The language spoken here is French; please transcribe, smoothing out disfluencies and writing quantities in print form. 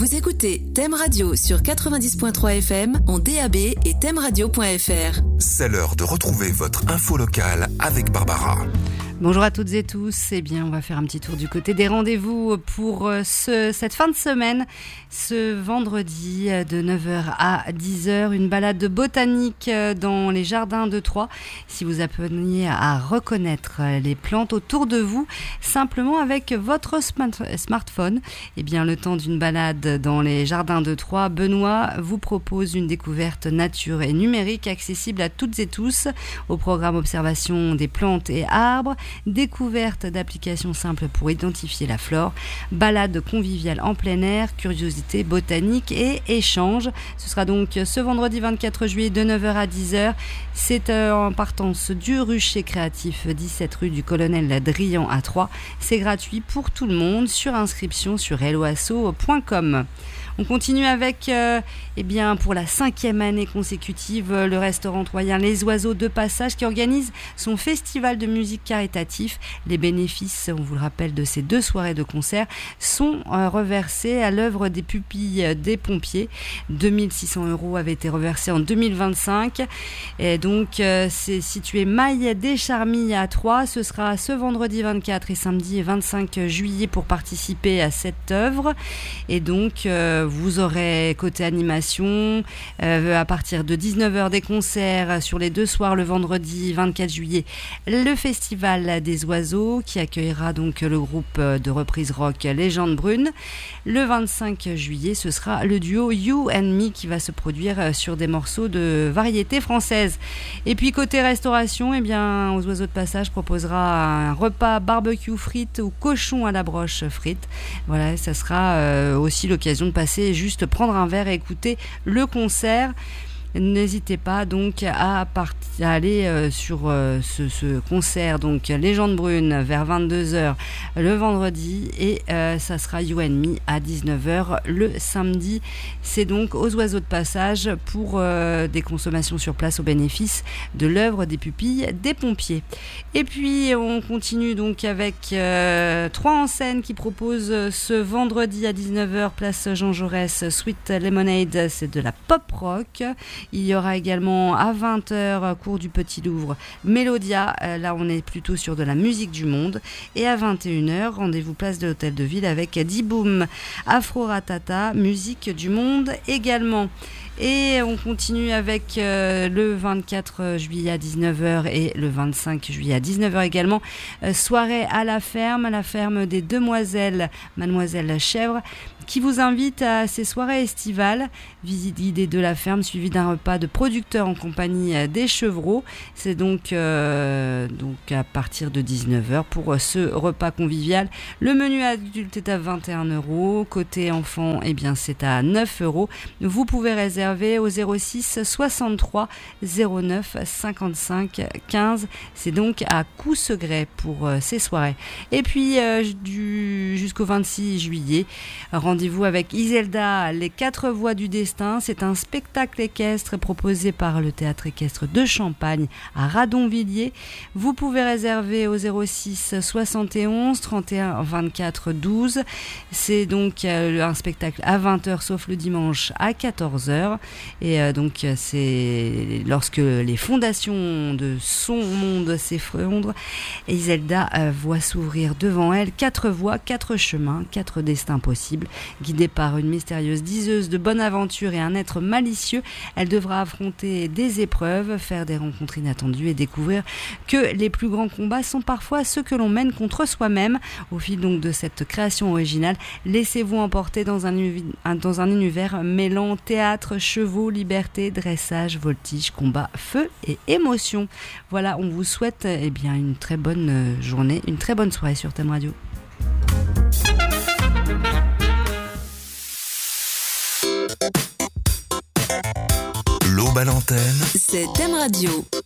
Vous écoutez Thème Radio sur 90.3 FM en DAB et thèmeradio.fr. C'est l'heure de retrouver votre info locale avec Barbara. Bonjour à toutes et tous. Eh bien, on va faire un petit tour du côté des rendez-vous pour cette fin de semaine. Ce vendredi de 9h à 10h, une balade botanique dans les jardins de Troyes. Si vous apprenez à reconnaître les plantes autour de vous, simplement avec votre smartphone, eh bien, le temps d'une balade dans les jardins de Troyes, Benoît vous propose une découverte nature et numérique accessible à toutes et tous. Au programme observation des plantes et arbres, découverte d'applications simples pour identifier la flore, balade conviviale en plein air, curiosité botanique et échange. Ce sera donc ce vendredi 24 juillet de 9h à 10h. C'est en partance du Rucher Créatif, 17 rue du Colonel Drian à Troyes. C'est gratuit pour tout le monde, sur inscription sur helloasso.com. On continue avec, pour la 5e année consécutive, le restaurant troyen Les Oiseaux de Passage qui organise son festival de musique caritatif. Les bénéfices, on vous le rappelle, de ces 2 soirées de concert sont reversés à l'œuvre des pupilles des pompiers. 2600 € avaient été reversés en 2025. Et donc, c'est situé Maille des Charmilles à Troyes. Ce sera ce vendredi 24 et samedi 25 juillet pour participer à cette œuvre. Et donc, vous aurez côté animation à partir de 19h des concerts sur les 2 soirs le vendredi 24 juillet, le festival des oiseaux qui accueillera donc le groupe de reprise rock Légende Brune. Le 25 juillet, ce sera le duo You and Me qui va se produire sur des morceaux de variété française. Et puis côté restauration, aux Oiseaux de Passage proposera un repas barbecue frites ou cochon à la broche frites. Voilà, ça sera aussi l'occasion de passer juste prendre un verre et écouter le concert. N'hésitez pas donc à aller sur ce concert, donc Légende Brune vers 22h le vendredi et ça sera You and Me à 19h le samedi. C'est donc aux Oiseaux de Passage pour des consommations sur place au bénéfice de l'œuvre des pupilles des pompiers. Et puis on continue donc avec 3 en scène qui proposent ce vendredi à 19h place Jean Jaurès Sweet Lemonade, c'est de la pop rock. Il y aura également à 20h, cours du Petit Louvre, Mélodia. Là, on est plutôt sur de la musique du monde. Et à 21h, rendez-vous place de l'Hôtel de Ville avec Diboom, Afro Ratata, musique du monde également. Et on continue avec le 24 juillet à 19h et le 25 juillet à 19h également. Soirée à la ferme des Demoiselles, Mademoiselle Chèvre, qui vous invite à ces soirées estivales. Visite guidée de la ferme suivie d'un repas de producteurs en compagnie des chevreaux. C'est donc à partir de 19h pour ce repas convivial. Le menu adulte est à 21 €. Côté enfant, c'est à 9 €. Vous pouvez réserver au 06 63 09 55 15. C'est donc à Coussegray pour ces soirées. Et puis jusqu'au 26 juillet, rendez-vous avec Iselda, les 4 voies du destin. C'est un spectacle équestre proposé par le théâtre équestre de Champagne à Radonvilliers. Vous pouvez réserver au 06 71 31 24 12. C'est donc un spectacle à 20h sauf le dimanche à 14h. Et c'est lorsque les fondations de son monde s'effondrent, Iselda voit s'ouvrir devant elle 4 voies, 4 chemins, 4 destins possibles. Guidée par une mystérieuse diseuse de bonne aventure et un être malicieux, elle devra affronter des épreuves, faire des rencontres inattendues et découvrir que les plus grands combats sont parfois ceux que l'on mène contre soi-même. Au fil donc de cette création originale, laissez-vous emporter dans un univers mêlant théâtre, chevaux, liberté, dressage, voltige, combat, feu et émotion. Voilà, on vous souhaite une très bonne journée, une très bonne soirée sur Thème Radio. L'aube à l'antenne, c'est Thème Radio.